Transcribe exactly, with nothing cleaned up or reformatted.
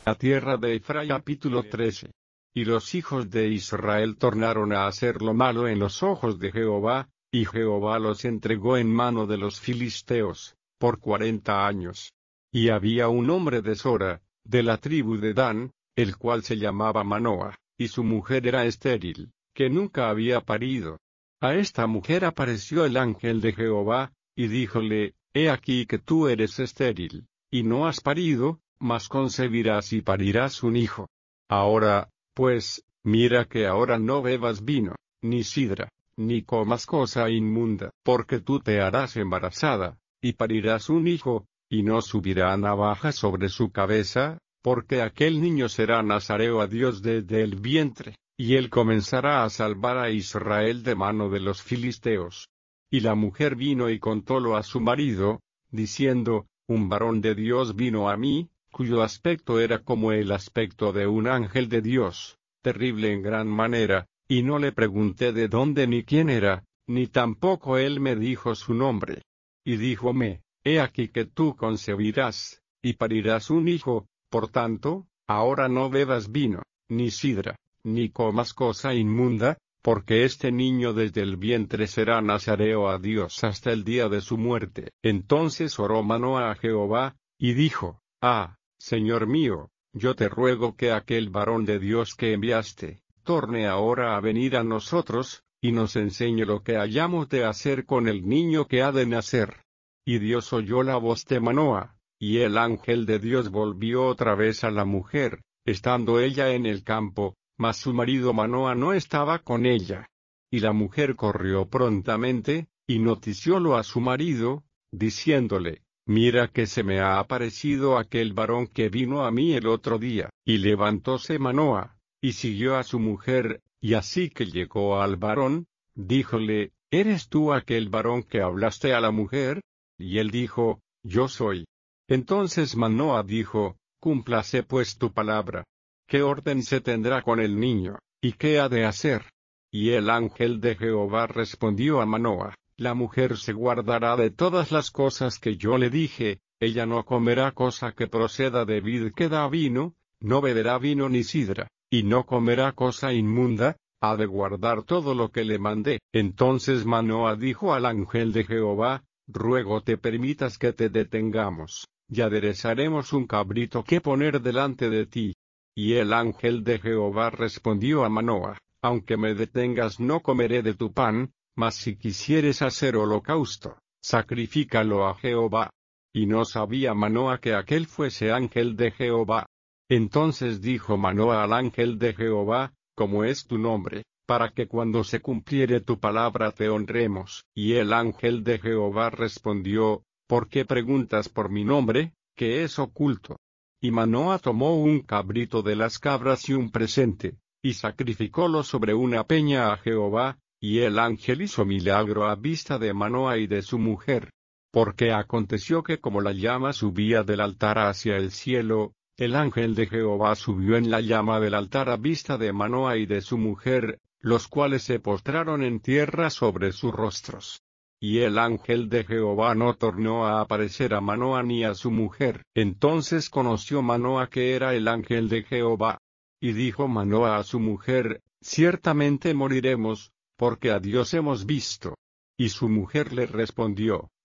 La tierra de Efraín capítulo trece. Y los hijos de Israel tornaron a hacer lo malo en los ojos de Jehová, y Jehová los entregó en mano de los filisteos, por cuarenta años. Y había un hombre de Sora, de la tribu de Dan, el cual se llamaba Manoa, y su mujer era estéril, que nunca había parido. A esta mujer apareció el ángel de Jehová, y díjole, He aquí que tú eres estéril, y no has parido, mas concebirás y parirás un hijo. Ahora, pues, mira que ahora no bebas vino, ni sidra, ni comas cosa inmunda, porque tú te harás embarazada, y parirás un hijo, y no subirá navaja sobre su cabeza, porque aquel niño será nazareo a Dios desde el vientre, y él comenzará a salvar a Israel de mano de los filisteos. Y la mujer vino y contólo a su marido, diciendo, Un varón de Dios vino a mí, cuyo aspecto era como el aspecto de un ángel de Dios, terrible en gran manera, y no le pregunté de dónde ni quién era, ni tampoco él me dijo su nombre. Y díjome, He aquí que tú concebirás, y parirás un hijo, por tanto, ahora no bebas vino, ni sidra, ni comas cosa inmunda, porque este niño desde el vientre será nazareo a Dios hasta el día de su muerte. Entonces oró Manoa a Jehová, y dijo, Ah, Señor mío, yo te ruego que aquel varón de Dios que enviaste, torne ahora a venir a nosotros, y nos enseñe lo que hayamos de hacer con el niño que ha de nacer. Y Dios oyó la voz de Manoa, y el ángel de Dios volvió otra vez a la mujer, estando ella en el campo, mas su marido Manoa no estaba con ella. Y la mujer corrió prontamente, y noticiólo a su marido, diciéndole, Mira que se me ha aparecido aquel varón que vino a mí el otro día. Y levantóse Manoa, y siguió a su mujer, y así que llegó al varón, díjole, ¿Eres tú aquel varón que hablaste a la mujer? Y él dijo, Yo soy. Entonces Manoa dijo, Cúmplase pues tu palabra. ¿Qué orden se tendrá con el niño, y qué ha de hacer? Y el ángel de Jehová respondió a Manoa, La mujer se guardará de todas las cosas que yo le dije, ella no comerá cosa que proceda de vid que da vino, no beberá vino ni sidra, y no comerá cosa inmunda, ha de guardar todo lo que le mandé. Entonces Manoa dijo al ángel de Jehová, Ruego te permitas que te detengamos, y aderezaremos un cabrito que poner delante de ti. Y el ángel de Jehová respondió a Manoa, Aunque me detengas no comeré de tu pan, mas si quisieres hacer holocausto, sacrifícalo a Jehová. Y no sabía Manoa que aquel fuese ángel de Jehová. Entonces dijo Manoa al ángel de Jehová, ¿Cómo es tu nombre, para que cuando se cumpliere tu palabra te honremos? Y el ángel de Jehová respondió, ¿Por qué preguntas por mi nombre, que es oculto? Y Manoa tomó un cabrito de las cabras y un presente, y sacrificólo sobre una peña a Jehová, y el ángel hizo milagro a vista de Manoa y de su mujer. Porque aconteció que como la llama subía del altar hacia el cielo, el ángel de Jehová subió en la llama del altar a vista de Manoa y de su mujer, los cuales se postraron en tierra sobre sus rostros. Y el ángel de Jehová no tornó a aparecer a Manoa ni a su mujer. Entonces conoció Manoa que era el ángel de Jehová. Y dijo Manoa a su mujer, Ciertamente moriremos, porque a Dios hemos visto. Y su mujer le respondió,